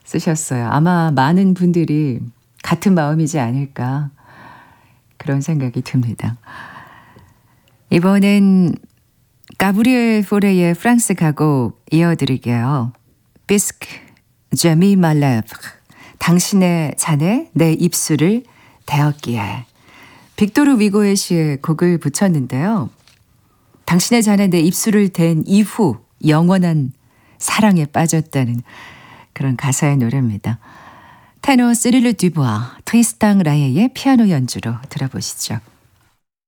쓰셨어요. 아마 많은 분들이 같은 마음이지 않을까 그런 생각이 듭니다. 이번엔 가브리엘 포레의 프랑스 가곡 이어드릴게요. 비스크, 제미 말레브, 당신의 잔에 내 입술을 대었기에. 빅토르 위고의 시에 곡을 붙였는데요. 당신의 잔에 내 입술을 댄 이후 영원한 사랑에 빠졌다는 그런 가사의 노래입니다. 테너 시릴르 듀부아, 트리스탕 라예의 피아노 연주로 들어보시죠.